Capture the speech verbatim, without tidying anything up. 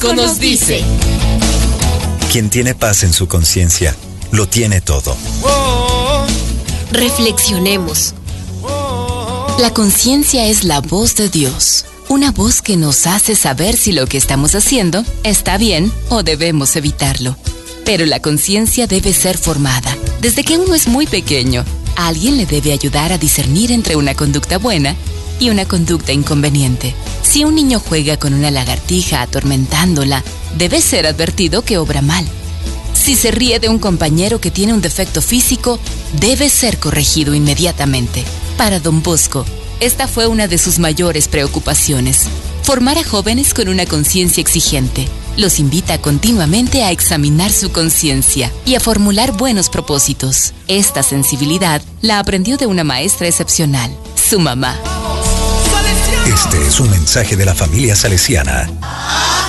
Bosco nos dice: quien tiene paz en su conciencia, lo tiene todo. Reflexionemos. La conciencia es la voz de Dios, una voz que nos hace saber si lo que estamos haciendo está bien o debemos evitarlo. Pero la conciencia debe ser formada. Desde que uno es muy pequeño, alguien le debe ayudar a discernir entre una conducta buena y una conducta inconveniente. Si un niño juega con una lagartija atormentándola, debe ser advertido que obra mal. Si se ríe de un compañero que tiene un defecto físico, debe ser corregido inmediatamente. Para don Bosco, esta fue una de sus mayores preocupaciones: formar a jóvenes con una conciencia exigente. Los invita continuamente a examinar su conciencia y a formular buenos propósitos. Esta sensibilidad la aprendió de una maestra excepcional, su mamá. Este es un mensaje de la familia salesiana.